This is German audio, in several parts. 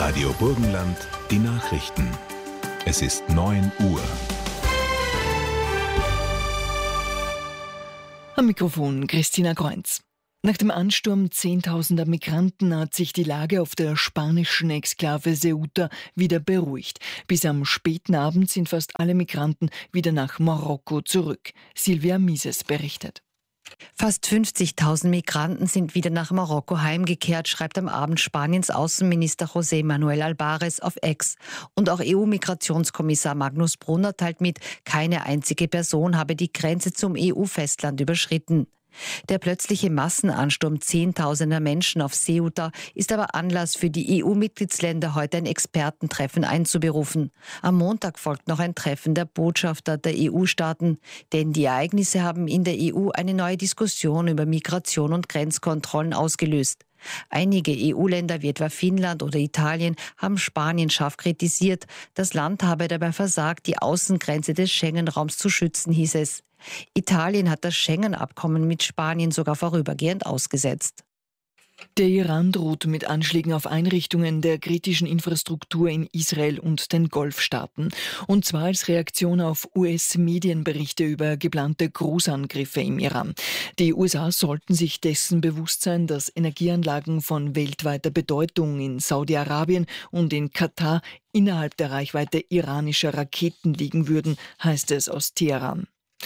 Radio Burgenland, die Nachrichten. Es ist 9 Uhr. Am Mikrofon Christina Kreunz. Nach dem Ansturm zehntausender Migranten hat sich die Lage auf der spanischen Exklave Ceuta wieder beruhigt. Bis am späten Abend sind fast alle Migranten wieder nach Marokko zurück. Silvia Mises berichtet. Fast 50.000 Migranten sind wieder nach Marokko heimgekehrt, schreibt am Abend Spaniens Außenminister José Manuel Albares auf X. Und auch EU-Migrationskommissar Magnus Brunner teilt mit, keine einzige Person habe die Grenze zum EU-Festland überschritten. Der plötzliche Massenansturm zehntausender Menschen auf Ceuta ist aber Anlass für die EU-Mitgliedsländer, heute ein Expertentreffen einzuberufen. Am Montag folgt noch ein Treffen der Botschafter der EU-Staaten, denn die Ereignisse haben in der EU eine neue Diskussion über Migration und Grenzkontrollen ausgelöst. Einige EU-Länder wie etwa Finnland oder Italien haben Spanien scharf kritisiert. Das Land habe dabei versagt, die Außengrenze des Schengen-Raums zu schützen, hieß es. Italien hat das Schengen-Abkommen mit Spanien sogar vorübergehend ausgesetzt. Der Iran droht mit Anschlägen auf Einrichtungen der kritischen Infrastruktur in Israel und den Golfstaaten. Und zwar als Reaktion auf US-Medienberichte über geplante Großangriffe im Iran. Die USA sollten sich dessen bewusst sein, dass Energieanlagen von weltweiter Bedeutung in Saudi-Arabien und in Katar innerhalb der Reichweite iranischer Raketen liegen würden, heißt es aus Teheran.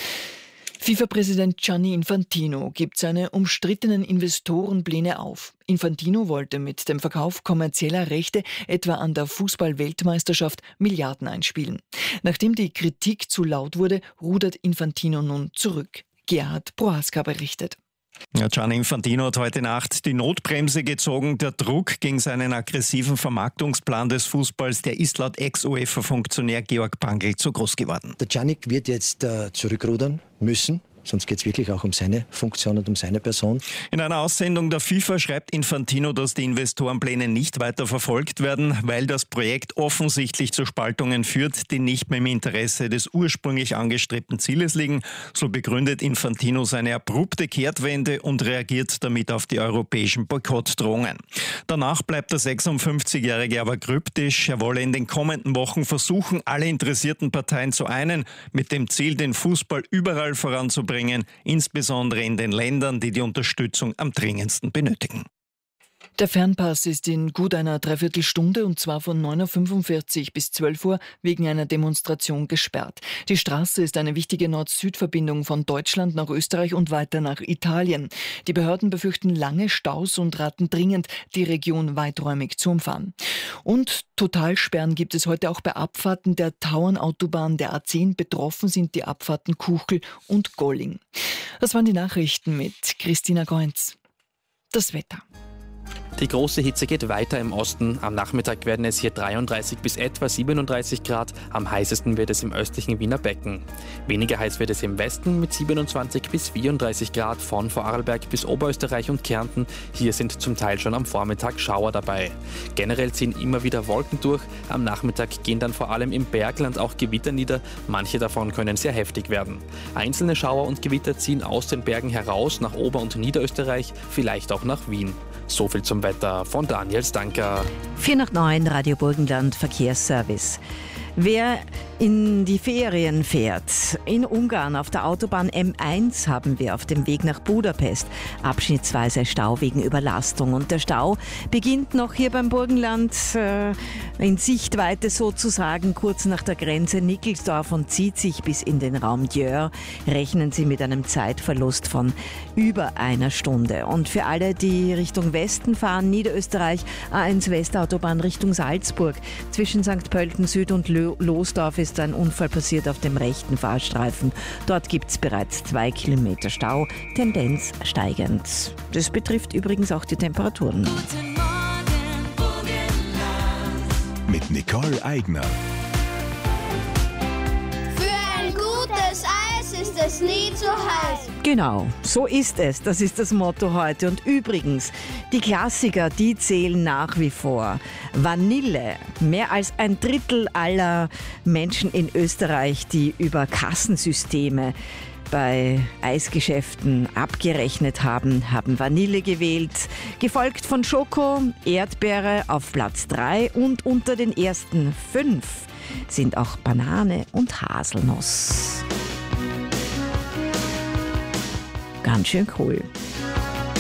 FIFA-Präsident Gianni Infantino gibt seine umstrittenen Investorenpläne auf. Infantino wollte mit dem Verkauf kommerzieller Rechte etwa an der Fußball-Weltmeisterschaft Milliarden einspielen. Nachdem die Kritik zu laut wurde, rudert Infantino nun zurück. Gerhard Prohaska berichtet. Gianni Infantino hat heute Nacht die Notbremse gezogen. Der Druck gegen seinen aggressiven Vermarktungsplan des Fußballs, der ist laut Ex-UEFA-Funktionär Georg Bangl zu groß geworden. Der Gianni wird jetzt zurückrudern müssen. Sonst geht es wirklich auch um seine Funktion und um seine Person. In einer Aussendung der FIFA schreibt Infantino, dass die Investorenpläne nicht weiter verfolgt werden, weil das Projekt offensichtlich zu Spaltungen führt, die nicht mehr im Interesse des ursprünglich angestrebten Zieles liegen. So begründet Infantino seine abrupte Kehrtwende und reagiert damit auf die europäischen Boykottdrohungen. Danach bleibt der 56-Jährige aber kryptisch. Er wolle in den kommenden Wochen versuchen, alle interessierten Parteien zu einen, mit dem Ziel, den Fußball überall voranzubringen, insbesondere in den Ländern, die die Unterstützung am dringendsten benötigen. Der Fernpass ist in gut einer Dreiviertelstunde und zwar von 9.45 Uhr bis 12 Uhr wegen einer Demonstration gesperrt. Die Straße ist eine wichtige Nord-Süd-Verbindung von Deutschland nach Österreich und weiter nach Italien. Die Behörden befürchten lange Staus und raten dringend, die Region weiträumig zu umfahren. Und Totalsperren gibt es heute auch bei Abfahrten der Tauernautobahn der A10. Betroffen sind die Abfahrten Kuchel und Golling. Das waren die Nachrichten mit Christina Kreunz. Das Wetter. Die große Hitze geht weiter im Osten. Am Nachmittag werden es hier 33 bis etwa 37 Grad. Am heißesten wird es im östlichen Wiener Becken. Weniger heiß wird es im Westen mit 27 bis 34 Grad von Vorarlberg bis Oberösterreich und Kärnten. Hier sind zum Teil schon am Vormittag Schauer dabei. Generell ziehen immer wieder Wolken durch. Am Nachmittag gehen dann vor allem im Bergland auch Gewitter nieder. Manche davon können sehr heftig werden. Einzelne Schauer und Gewitter ziehen aus den Bergen heraus nach Ober- und Niederösterreich, vielleicht auch nach Wien. So viel zum Wetter von Daniel Stanker. 4:09 Radio Burgenland Verkehrsservice. Wer in die Ferien fährt, in Ungarn auf der Autobahn M1 haben wir auf dem Weg nach Budapest abschnittsweise Stau wegen Überlastung. Und der Stau beginnt noch hier beim Burgenland in Sichtweite sozusagen kurz nach der Grenze Nickelsdorf und zieht sich bis in den Raum Djör. Rechnen Sie mit einem Zeitverlust von über einer Stunde. Und für alle, die Richtung Westen fahren, Niederösterreich, A1 Westautobahn Richtung Salzburg, zwischen St. Pölten Süd und Losdorf ist ein Unfall passiert auf dem rechten Fahrstreifen. Dort gibt es bereits 2 Kilometer Stau, Tendenz steigend. Das betrifft übrigens auch die Temperaturen. Guten Morgen, Burgenland. Mit Nicole Eigner. Für ein gutes Eis ist es nie zu heiß. Genau, so ist es. Das ist das Motto heute. Und übrigens, die Klassiker, die zählen nach wie vor. Vanille. Mehr als ein Drittel aller Menschen in Österreich, die über Kassensysteme bei Eisgeschäften abgerechnet haben, haben Vanille gewählt, gefolgt von Schoko, Erdbeere auf Platz 3 und unter den ersten 5 sind auch Banane und Haselnuss. Ganz schön cool.